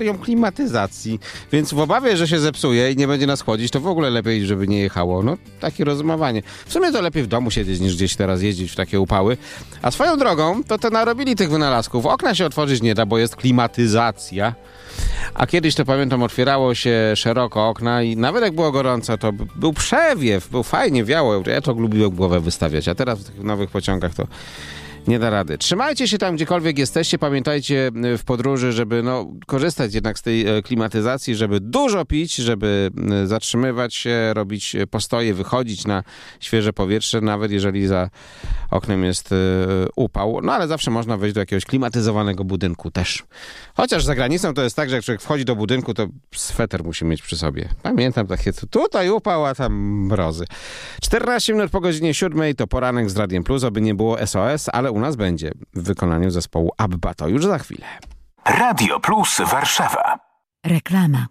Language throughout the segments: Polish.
klimatyzacji, więc w obawie, że się zepsuje i nie będzie nas chłodzić, to w ogóle lepiej, żeby nie jechało. No, takie rozumowanie. W sumie to lepiej w domu siedzieć, niż gdzieś teraz jeździć w takie upały. A swoją drogą, to narobili tych wynalazków. Okna się otworzyć nie da, bo jest klimatyzacja. A kiedyś, to pamiętam, otwierało się szeroko okna i nawet jak było gorąco, to był przewiew, był fajnie, wiało. Ja to lubiłem głowę wystawiać, a teraz w tych nowych pociągach to nie da rady. Trzymajcie się tam, gdziekolwiek jesteście. Pamiętajcie w podróży, żeby korzystać jednak z tej klimatyzacji, żeby dużo pić, żeby zatrzymywać się, robić postoje, wychodzić na świeże powietrze, nawet jeżeli za oknem jest upał. No ale zawsze można wejść do jakiegoś klimatyzowanego budynku też. Chociaż za granicą to jest tak, że jak człowiek wchodzi do budynku, to sweter musi mieć przy sobie. Pamiętam takie, tutaj upał, a tam mrozy. 14 minut po godzinie 7 to poranek z Radiem Plus, aby nie było SOS, ale u nas będzie w wykonaniu zespołu ABBA. To już za chwilę. Radio Plus Warszawa. Reklama.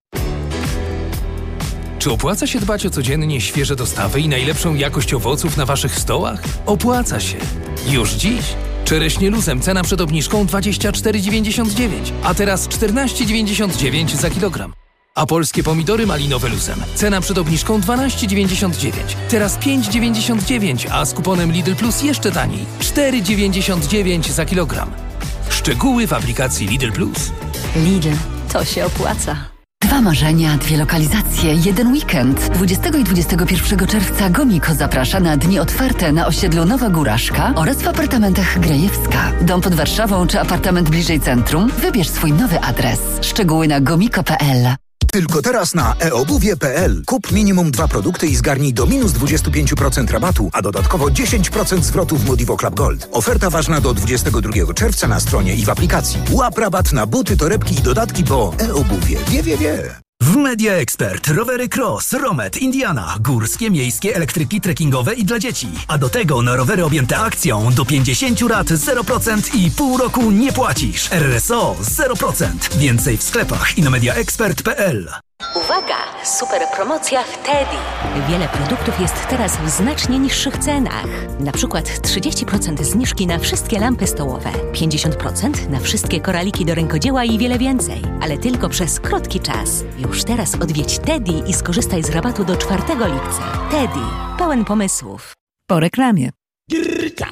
Czy opłaca się dbać o codziennie świeże dostawy i najlepszą jakość owoców na waszych stołach? Opłaca się. Już dziś. Czereśnie luzem cena przed obniżką 24,99, a teraz 14,99 za kilogram. A polskie pomidory malinowe luzem. Cena przed obniżką 12,99. Teraz 5,99, a z kuponem Lidl Plus jeszcze taniej. 4,99 za kilogram. Szczegóły w aplikacji Lidl Plus. Lidl, to się opłaca. 2 marzenia, 2 lokalizacje, 1 weekend. 20 i 21 czerwca Gomiko zaprasza na dni otwarte na osiedlu Nowa Góraszka oraz w apartamentach Grajewska. Dom pod Warszawą czy apartament bliżej centrum? Wybierz swój nowy adres. Szczegóły na gomiko.pl. Tylko teraz na eobuwie.pl. Kup minimum 2 produkty i zgarnij do minus 25% rabatu, a dodatkowo 10% zwrotu w Modivo Club Gold. Oferta ważna do 22 czerwca na stronie i w aplikacji. Łap rabat na buty, torebki i dodatki, bo eobuwie wie. W Media Expert rowery Cross, Romet, Indiana, górskie, miejskie, elektryki, trekkingowe i dla dzieci. A do tego na rowery objęte akcją do 50 lat 0% i pół roku nie płacisz. RSO 0%. Więcej w sklepach i na mediaexpert.pl. Uwaga! Super promocja w Teddy. Wiele produktów jest teraz w znacznie niższych cenach. Na przykład 30% zniżki na wszystkie lampy stołowe, 50% na wszystkie koraliki do rękodzieła i wiele więcej. Ale tylko przez krótki czas. Już teraz odwiedź Teddy i skorzystaj z rabatu do 4 lipca. Teddy. Pełen pomysłów. Po reklamie. Gierka.